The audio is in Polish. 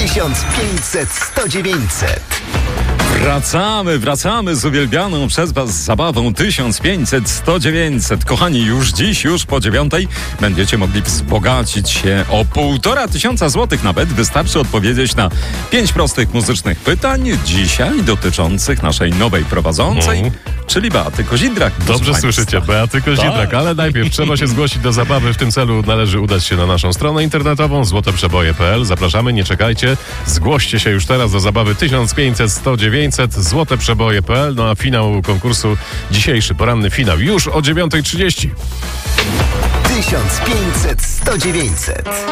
1500 100 900. Wracamy z uwielbianą przez Was zabawą 1500 100 900. Kochani, już dziś, już po 9:00 będziecie mogli wzbogacić się o 1500 złotych nawet. Wystarczy odpowiedzieć na 5 prostych muzycznych pytań, dzisiaj dotyczących naszej nowej prowadzącej, czyli Beaty Kozidrak. Dobrze słyszycie, Beaty Kozidrak, tak. Ale najpierw trzeba się zgłosić do zabawy. W tym celu należy udać się na naszą stronę internetową złoteprzeboje.pl. Zapraszamy, nie czekajcie. Zgłoście się już teraz do zabawy 1500 100 900 złoteprzeboje.pl. No a finał konkursu, dzisiejszy poranny finał już o 9:30. 1500 100 900.